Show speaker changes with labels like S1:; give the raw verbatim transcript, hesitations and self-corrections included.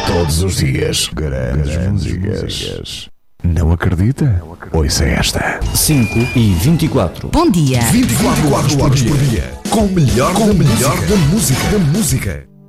S1: Todos os dias, grandes, grandes músicas. Não acredita? Ouça esta.
S2: cinco e vinte e quatro.
S3: Bom dia.
S4: vinte e quatro horas por dia. Com o melhor, com o melhor da música. Da música.